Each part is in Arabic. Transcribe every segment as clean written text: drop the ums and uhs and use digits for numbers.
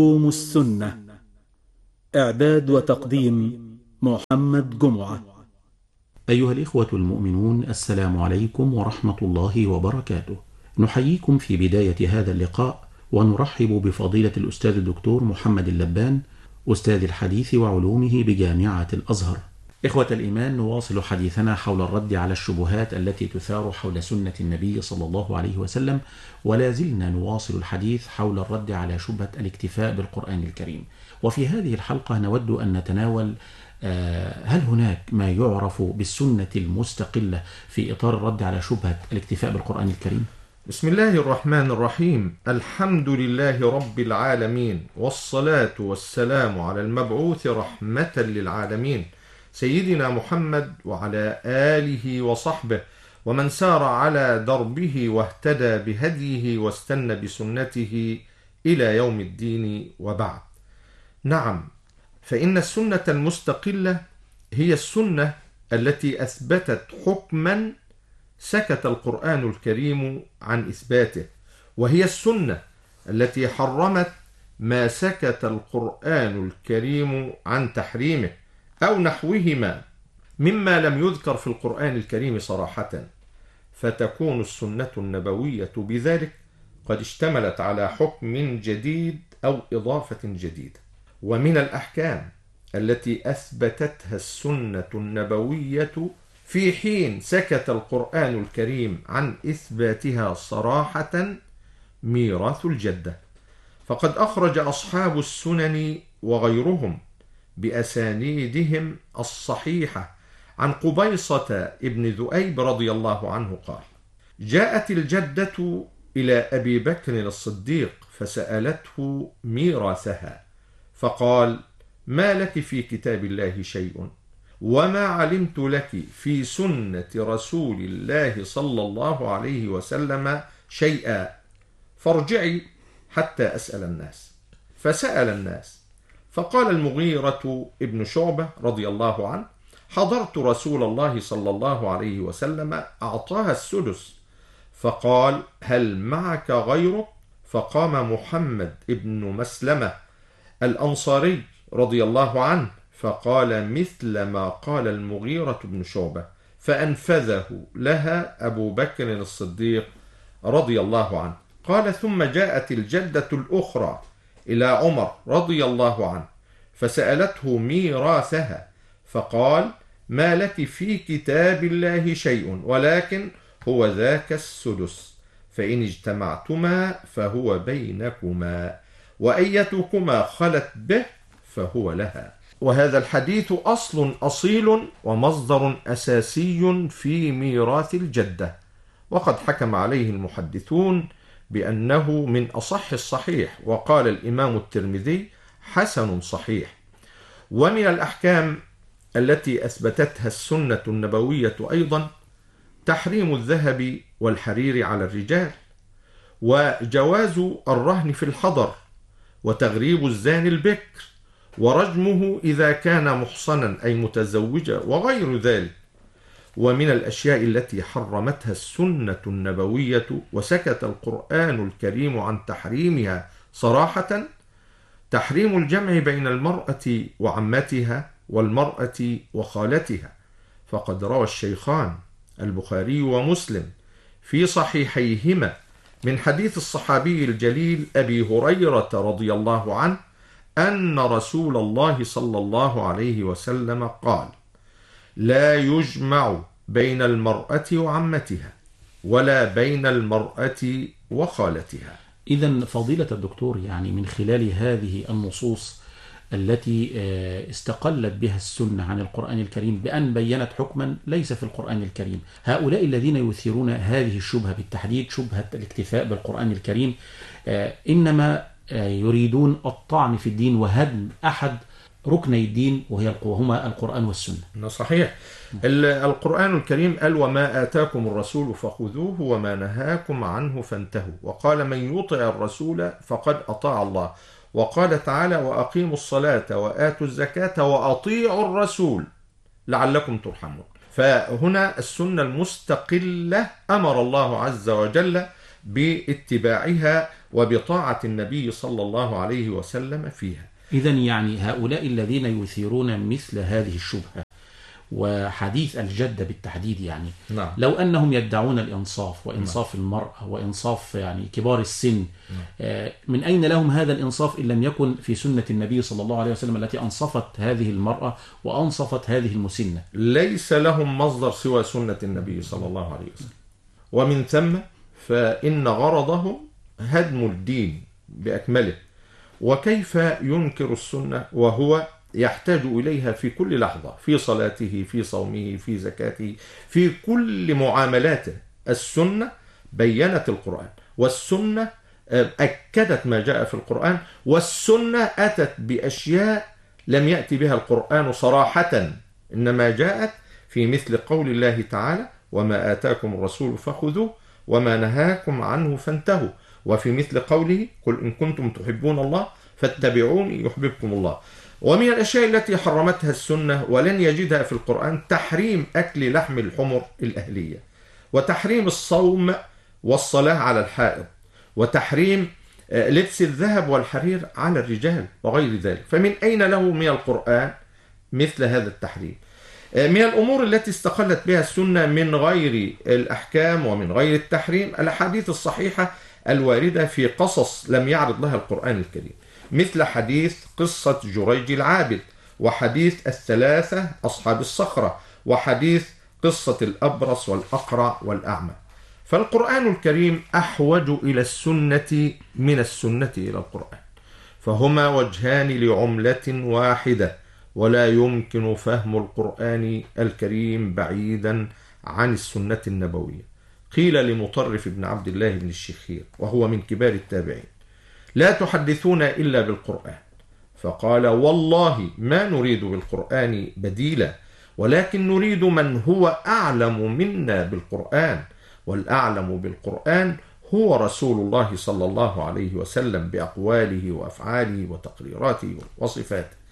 علوم السنة. إعداد وتقديم محمد جمعة. أيها الإخوة المؤمنون، السلام عليكم ورحمة الله وبركاته. نحييكم في بداية هذا اللقاء ونرحب بفضيلة الأستاذ الدكتور محمد اللبان، أستاذ الحديث وعلومه بجامعة الأزهر. إخوة الإيمان، نواصل حديثنا حول الرد على الشبهات التي تثار حول سنة النبي صلى الله عليه وسلم، ولا زلنا نواصل الحديث حول الرد على شبهة الاكتفاء بالقرآن الكريم. وفي هذه الحلقة نود أن نتناول هل هناك ما يعرف بالسنة المستقلة في إطار الرد على شبهة الاكتفاء بالقرآن الكريم؟ بسم الله الرحمن الرحيم. الحمد لله رب العالمين، والصلاة والسلام على المبعوث رحمة للعالمين سيدنا محمد وعلى آله وصحبه ومن سار على دربه واهتدى بهديه واستنى بسنته إلى يوم الدين، وبعد. نعم، فإن السنة المستقلة هي السنة التي أثبتت حكما سكت القرآن الكريم عن إثباته، وهي السنة التي حرمت ما سكت القرآن الكريم عن تحريمه أو نحوهما مما لم يذكر في القرآن الكريم صراحة، فتكون السنة النبوية بذلك قد اشتملت على حكم جديد أو إضافة جديدة. ومن الأحكام التي أثبتتها السنة النبوية في حين سكت القرآن الكريم عن إثباتها صراحة ميراث الجدة، فقد أخرج أصحاب السنن وغيرهم بأسانيدهم الصحيحة عن قبيصة ابن ذؤيب رضي الله عنه قال: جاءت الجدة إلى أبي بكر الصديق فسألته ميراثها، فقال: ما لك في كتاب الله شيء، وما علمت لك في سنة رسول الله صلى الله عليه وسلم شيئا، فارجعي حتى أسأل الناس. فسأل الناس، فقال المغيرة ابن شعبة رضي الله عنه: حضرت رسول الله صلى الله عليه وسلم أعطاها السدس، فقال: هل معك غيرك؟ فقام محمد ابن مسلمة الأنصاري رضي الله عنه فقال مثل ما قال المغيرة بن شعبة، فأنفذه لها أبو بكر الصديق رضي الله عنه. قال: ثم جاءت الجدة الأخرى إلى عمر رضي الله عنه فسألته ميراثها، فقال: ما لك في كتاب الله شيء، ولكن هو ذاك السدس، فإن اجتمعتما فهو بينكما، وأيتكما خلت به فهو لها. وهذا الحديث أصل أصيل ومصدر أساسي في ميراث الجدة، وقد حكم عليه المحدثون بأنه من أصح الصحيح، وقال الإمام الترمذي: حسن صحيح. ومن الأحكام التي أثبتتها السنة النبوية أيضا تحريم الذهب والحرير على الرجال، وجواز الرهن في الحضر، وتغريب الزاني البكر، ورجمه إذا كان محصنا أي متزوجا، وغير ذلك. ومن الأشياء التي حرمتها السنة النبوية وسكت القرآن الكريم عن تحريمها صراحة تحريم الجمع بين المرأة وعمتها والمرأة وخالتها، فقد روى الشيخان البخاري ومسلم في صحيحيهما من حديث الصحابي الجليل أبي هريرة رضي الله عنه أن رسول الله صلى الله عليه وسلم قال: لا يجمع بين المرأة وعمتها ولا بين المرأة وخالتها. إذن فضيلة الدكتور، يعني من خلال هذه النصوص التي استقلت بها السنة عن القرآن الكريم بأن بيّنت حكما ليس في القرآن الكريم، هؤلاء الذين يثيرون هذه الشبهة بالتحديد، شبهة الاكتفاء بالقرآن الكريم، إنما يريدون الطعن في الدين وهدم أحد ركني الدين وهما القرآن والسنة. صحيح. القرآن الكريم قال: وما آتاكم الرسول فخذوه وما نهاكم عنه فانتهوا، وقال: من يطع الرسول فقد أطاع الله، وقال تعالى: وأقيموا الصلاة وآتوا الزكاة وأطيعوا الرسول لعلكم ترحمون. فهنا السنة المستقلة أمر الله عز وجل باتباعها وبطاعة النبي صلى الله عليه وسلم فيها. إذن يعني هؤلاء الذين يثيرون مثل هذه الشبهة وحديث الجدة بالتحديد، يعني نعم. لو أنهم يدعون الإنصاف وإنصاف المرأة وإنصاف يعني كبار السن، من أين لهم هذا الإنصاف إن لم يكن في سنة النبي صلى الله عليه وسلم التي أنصفت هذه المرأة وأنصفت هذه المسنة؟ ليس لهم مصدر سوى سنة النبي صلى الله عليه وسلم، ومن ثم فإن غرضهم هدم الدين بأكمله. وكيف ينكر السنة وهو يحتاج إليها في كل لحظة، في صلاته، في صومه، في زكاته، في كل معاملاته؟ السنة بينت القرآن، والسنة أكدت ما جاء في القرآن، والسنة أتت بأشياء لم يأتي بها القرآن صراحة، إنما جاءت في مثل قول الله تعالى: وما آتاكم الرسول فخذوه وما نهاكم عنه فانتهوا. وفي مثل قوله: قل إن كنتم تحبون الله فاتبعوني يحببكم الله. ومن الأشياء التي حرمتها السنة ولن يجدها في القرآن تحريم أكل لحم الحمر الأهلية، وتحريم الصوم والصلاة على الحائض، وتحريم لبس الذهب والحرير على الرجال وغير ذلك. فمن أين له من القرآن مثل هذا التحريم؟ من الأمور التي استقلت بها السنة من غير الأحكام ومن غير التحريم الأحاديث الصحيحة الواردة في قصص لم يعرض لها القرآن الكريم، مثل حديث قصة جريج العابد، وحديث الثلاثة أصحاب الصخرة، وحديث قصة الأبرص والأقرع والأعمى. فالقرآن الكريم أحوج إلى السنة من السنة إلى القرآن، فهما وجهان لعملة واحدة، ولا يمكن فهم القرآن الكريم بعيدا عن السنة النبوية. قيل لمطرف بن عبد الله بن الشخير وهو من كبار التابعين: لا تحدثون إلا بالقرآن. فقال: والله ما نريد بالقرآن بديلا، ولكن نريد من هو أعلم منا بالقرآن، والأعلم بالقرآن هو رسول الله صلى الله عليه وسلم بأقواله وأفعاله وتقريراته وصفاته.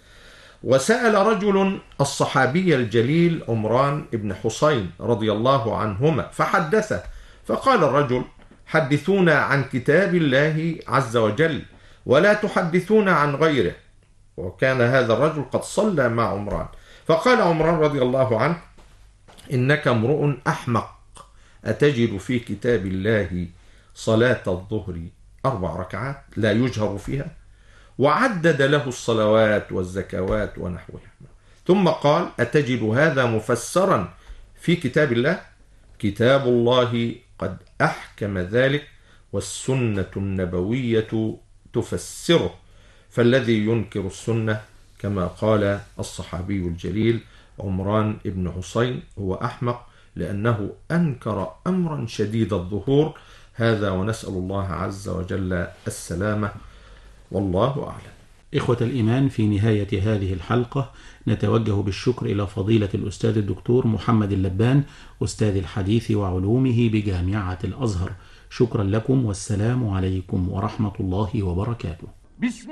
وسأل رجل الصحابي الجليل عمران بن حسين رضي الله عنهما فحدثه، فقال الرجل: حدثونا عن كتاب الله عز وجل ولا تحدثون عن غيره. وكان هذا الرجل قد صلى مع عمران، فقال عمران رضي الله عنه: إنك امرؤ أحمق، أتجد في كتاب الله صلاة الظهر 4 ركعات لا يجهر فيها؟ وعدد له الصلوات والزكوات ونحوها. ثم قال: أتجد هذا مفسرا في كتاب الله؟ كتاب الله قد أحكم ذلك، والسنة النبوية تفسره. فالذي ينكر السنة كما قال الصحابي الجليل عمران بن حسين هو أحمق، لأنه أنكر أمرا شديد الظهور. هذا ونسأل الله عز وجل السلامة، والله أعلم. إخوة الإيمان، في نهاية هذه الحلقة نتوجه بالشكر إلى فضيلة الأستاذ الدكتور محمد اللبان، أستاذ الحديث وعلومه بجامعة الأزهر. شكرا لكم، والسلام عليكم ورحمة الله وبركاته.